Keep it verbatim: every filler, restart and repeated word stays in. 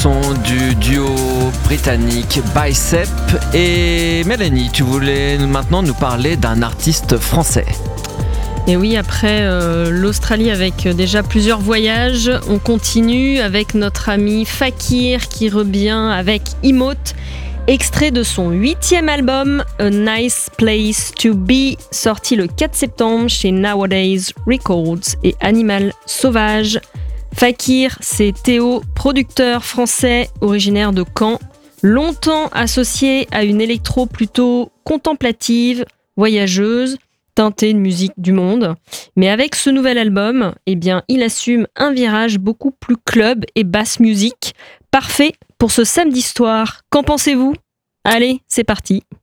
son du duo britannique Bicep. Et Mélanie, tu voulais maintenant nous parler d'un artiste français. Et oui, après euh, l'Australie avec déjà plusieurs voyages, on continue avec notre ami Fakir qui revient avec Emote, extrait de son huitième album A Nice Place to Be, sorti le quatre septembre chez Nowadays Records et Animal Sauvage. Fakir, c'est Théo, producteur français originaire de Caen, longtemps associé à une électro plutôt contemplative, voyageuse, teintée de musique du monde. Mais avec ce nouvel album, eh bien, il assume un virage beaucoup plus club et basse musique, parfait pour ce samedi soir. Qu'en pensez-vous ? Allez, c'est parti.